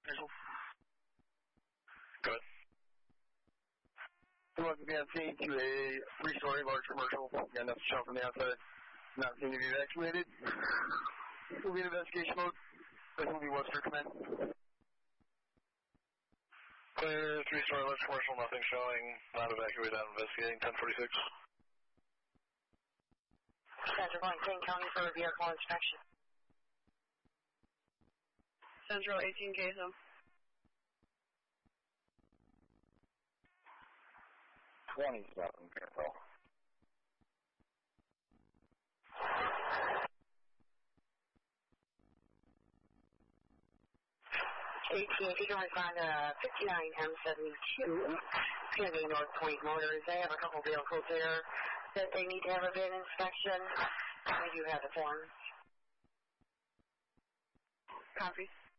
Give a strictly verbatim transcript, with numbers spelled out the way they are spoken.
official. Good. Who wants to be on scene to a three-story large commercial? Got enough shell from the outside. Not seem to be evacuated. We'll be in investigation mode. This will be Webster command. Clear, three-story large commercial, nothing showing. Not evacuated, I'm investigating, ten forty-six. Central on King County for a vehicle inspection. Central eighteen Queso. twenty-seven, careful. eighteen, if you can respond to fifty-nine M seventy-two, P N A North Point Motors. They have a couple vehicles there that they need to have a VIN inspection. They do have the form. Copy.